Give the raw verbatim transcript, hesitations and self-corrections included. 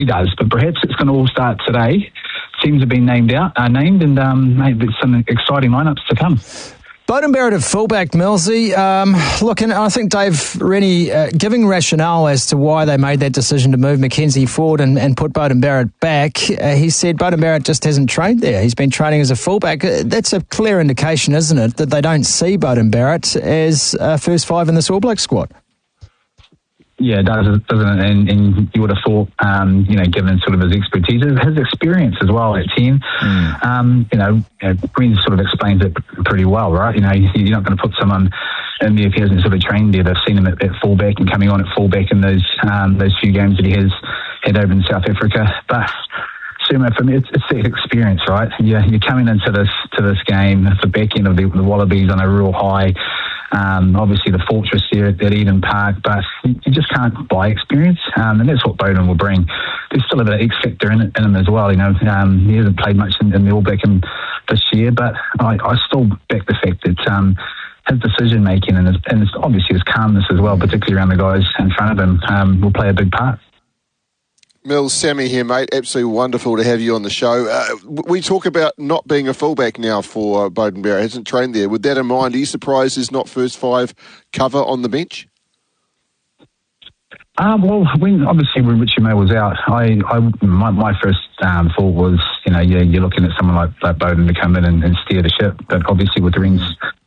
He does, but perhaps it's going to all start today. Teams have been named out, uh, named, and um, maybe there's some exciting lineups to come. Beauden Barrett at fullback, Millsy. Um, look, and I think Dave Rennie uh, giving rationale as to why they made that decision to move Mackenzie forward and, and put Beauden Barrett back. Uh, he said Beauden Barrett just hasn't trained there. He's been training as a fullback. Uh, that's a clear indication, isn't it, that they don't see Beauden Barrett as uh, first five in this All Black squad? Yeah, it does, doesn't it? And, and you would have thought, um, you know, given sort of his expertise, his experience as well at ten, mm. um, you know, Green sort of explains it pretty well, right? You know, you're not going to put someone in there if he hasn't sort of trained there. They've seen him at, at fullback and coming on at fullback in those um, those few games that he has had over in South Africa. But Sumo, for me, it's, it's the experience, right? You're, you're coming into this to this game, the back end of the, the Wallabies on a real high. Um, obviously the fortress there at, at Eden Park, but you just can't buy experience, um, and that's what Beauden will bring. There's still a bit of X factor in, it, in him as well. You know, um, he hasn't played much in, in the All Black in this year, but I, I still back the fact that um, his decision making and, his, and his, obviously his calmness as well, particularly around the guys in front of him, um, will play a big part. Mills, Sammy here, mate. Absolutely wonderful to have you on the show. Uh, we talk about not being a fullback now for uh, Beauden Barrett. Hasn't trained there. With that in mind, are you surprised there's not first five cover on the bench? Uh, well, when obviously when Richie May was out, I, I my, my first um, thought was, you know, yeah, you're looking at someone like, like Beauden to come in and, and steer the ship. But obviously with Rings